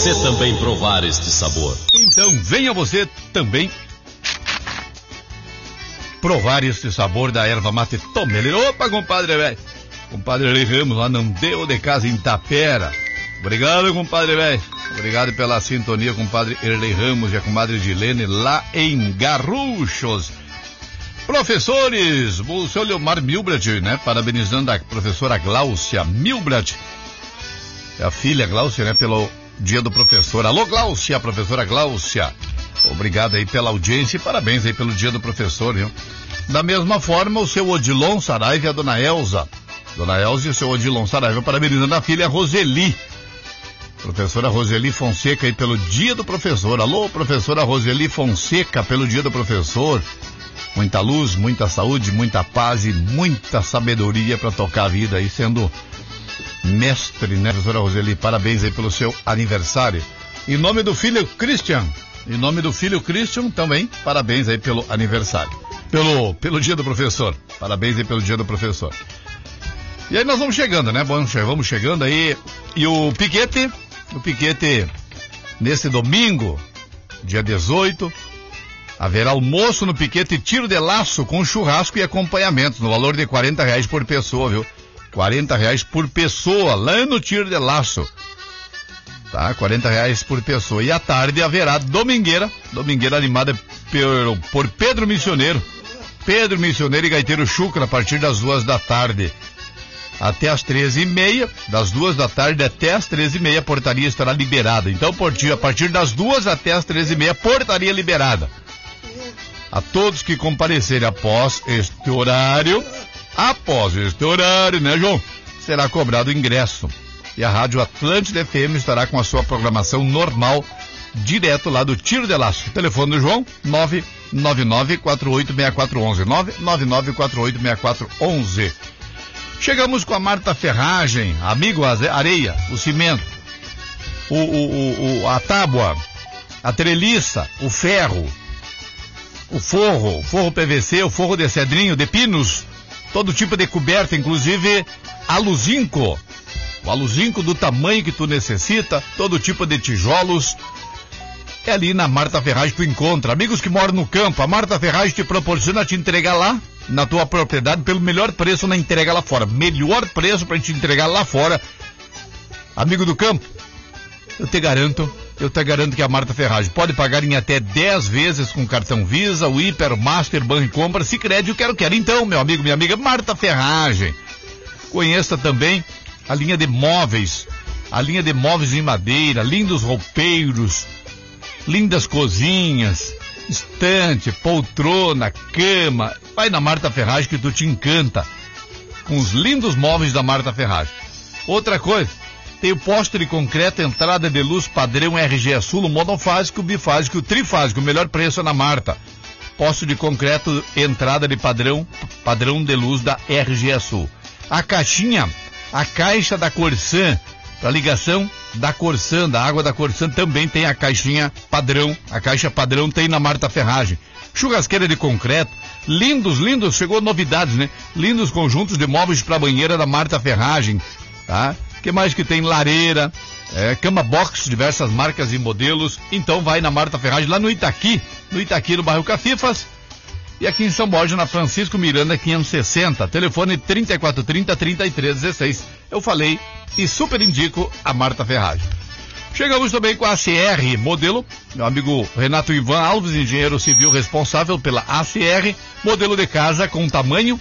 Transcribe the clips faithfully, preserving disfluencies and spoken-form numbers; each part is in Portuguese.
você também provar este sabor. Então venha você também provar este sabor da erva mate Tomeleiro. Opa, compadre, velho. Compadre Erlei Ramos, lá não deu de casa em Tapera. Obrigado, compadre, velho. Obrigado pela sintonia, compadre Erlei Ramos e a comadre Gilene, lá em Garruchos. Professores, o senhor Leomar Milbrat, né? Parabenizando a professora Gláucia Milbrat. É a filha Gláucia, né? Pelo dia do professor. Alô, Gláucia, professora Gláucia. Obrigado aí pela audiência e parabéns aí pelo dia do professor, viu? Da mesma forma, o seu Odilon Saraiva e a dona Elza. Dona Elza e o seu Odilon Saraiva parabenizando a filha Roseli. Professora Roseli Fonseca aí pelo dia do professor. Alô, professora Roseli Fonseca, pelo dia do professor. Muita luz, muita saúde, muita paz e muita sabedoria para tocar a vida aí, sendo mestre, né, professora Roseli? Parabéns aí pelo seu aniversário. Em nome do filho Christian, em nome do filho Christian também, parabéns aí pelo aniversário. Pelo, pelo dia do professor. Parabéns aí pelo dia do professor. E aí nós vamos chegando, né? Bom, vamos chegando aí. E o Piquete, o Piquete, nesse domingo, dia dezoito, haverá almoço no Piquete Tiro de Laço com churrasco e acompanhamento, no valor de quarenta reais por pessoa, viu? quarenta reais por pessoa, lá no Tiro de Laço. Tá? quarenta reais por pessoa. E à tarde haverá domingueira, domingueira animada por, por Pedro Missioneiro. Pedro Missioneiro e Gaiteiro Chucra, a partir das duas da tarde. Até as treze e meia, das duas da tarde até as treze e meia, a portaria estará liberada. Então, a partir das duas até as treze e meia, portaria liberada. A todos que comparecerem após este horário, após este horário, né, João? Será cobrado o ingresso. E a Rádio Atlântida F M estará com a sua programação normal, direto lá do Tiro de Laço. Telefone do João, nove nove nove, quatro oito seis quatro um um, nove nove nove, quatro oito seis quatro um um. Chegamos com a Marta Ferragem, amigo Areia, o cimento, o, o, o, a tábua, a treliça, o ferro, o forro, o forro P V C, o forro de cedrinho, de pinos, todo tipo de coberta, inclusive aluzinco, o aluzinco do tamanho que tu necessita, todo tipo de tijolos. É ali na Marta Ferragem tu encontra. Amigos que moram no campo, a Marta Ferragem te proporciona te entregar lá na tua propriedade pelo melhor preço na entrega lá fora. Melhor preço pra te entregar lá fora. Amigo do campo, eu te garanto, eu te garanto que a Marta Ferragem pode pagar em até dez vezes com cartão Visa, o Hiper, Master, Banco e Compra, Sicredi, eu quero, quero. Então, meu amigo, minha amiga, Marta Ferragem. Conheça também a linha de móveis, a linha de móveis em madeira, lindos roupeiros, lindas cozinhas, estante, poltrona, cama. Vai na Marta Ferragem que tu te encanta com os lindos móveis da Marta Ferragem. Outra coisa, tem o poste de concreto, entrada de luz padrão R G S Sul, monofásico, bifásico, trifásico, o melhor preço é na Marta. Poste de concreto, entrada de padrão, padrão de luz da R G S Sul. A caixinha, a caixa da Corsan, para ligação da Corsan, da água da Corsan, também tem a caixinha padrão, a caixa padrão tem na Marta Ferragem. Churrasqueira de concreto, lindos, lindos, chegou novidades, né? Lindos conjuntos de móveis para banheira da Marta Ferragem, tá? Que mais que tem? Lareira, é, cama box, diversas marcas e modelos. Então vai na Marta Ferragem, lá no Itaqui, no Itaqui, no bairro Cafifas. E aqui em São Borja, na Francisco Miranda, quinhentos e sessenta. Telefone trinta e quatro trinta, trinta e três dezesseis. Eu falei e super indico a Marta Ferragem. Chegamos também com a A C R Modelo, meu amigo Renato Ivan Alves, engenheiro civil responsável pela A C R, modelo de casa com tamanho,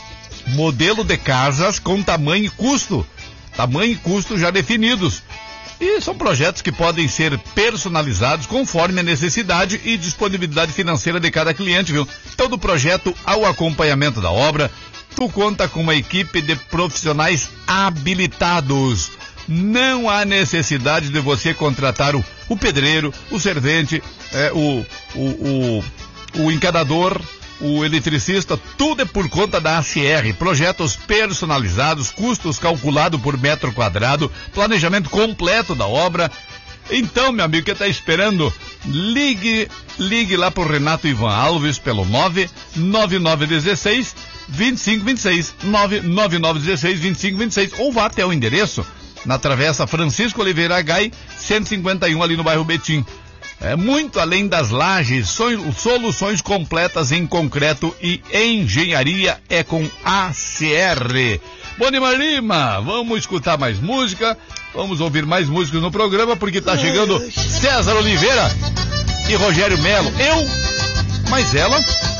modelo de casas com tamanho e custo, tamanho e custo já definidos. E são projetos que podem ser personalizados conforme a necessidade e disponibilidade financeira de cada cliente, viu? Então, do projeto ao acompanhamento da obra, tu conta com uma equipe de profissionais habilitados. Não há necessidade de você contratar o, o pedreiro, o servente, é, o, o, o, o encadador, o eletricista, tudo é por conta da A C R. Projetos personalizados, custos calculados por metro quadrado, planejamento completo da obra. Então, meu amigo, que está esperando? Ligue, ligue lá pro Renato Ivan Alves pelo nove nove nove um seis, dois cinco dois seis, nove nove nove um seis, dois cinco dois seis, ou vá até o endereço na Travessa Francisco Oliveira Gai, cento e cinquenta e um, ali no bairro Betim. É muito além das lajes, soluções completas em concreto e engenharia é com A C R. Bonimar Lima, vamos escutar mais música, vamos ouvir mais músicas no programa, porque tá chegando César Oliveira e Rogério Melo. Eu, mas ela...